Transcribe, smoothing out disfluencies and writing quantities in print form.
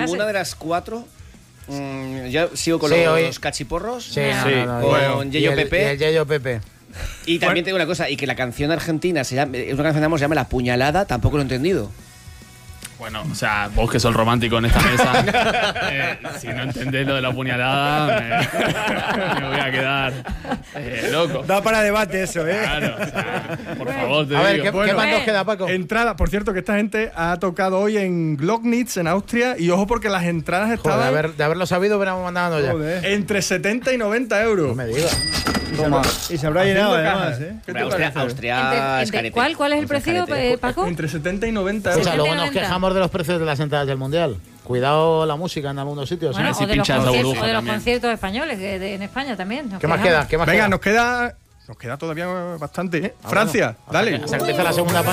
ninguna de las cuatro. Yo sigo con los cachiporros. Sí, con Yello Pepe. El Yello Pepe. Y también tengo una cosa, y que la canción argentina es una canción, se llama La Puñalada, tampoco lo he entendido. Bueno, o sea, vos que sos romántico en esta mesa, si no entendés lo de la puñalada, me voy a quedar loco. Da para debate eso, ¿eh? Claro, o sea, por favor, te A ver, digo. ¿qué más nos queda, Paco? Entrada, por cierto, que esta gente ha tocado hoy en Glocknitz, en Austria, y ojo porque las entradas estaban De haberlo sabido, hubiéramos mandado ya. entre 70 y 90 euros. No me digas. Y se habrá llenado además, ¿eh? ¿Qué te parece? Austria es carete. ¿Cuál es el precio, Paco? Entre 70 y 90 euros. O sea, luego nos 90. quejamos de los precios de las entradas del Mundial. Cuidado la música en algunos sitios. Bueno, si o de los pinchas la burbuja conciertos también. españoles, en España también. ¿Qué más queda? Venga, nos queda todavía bastante, ¿eh? Francia, dale. Hasta que empiece la segunda parte.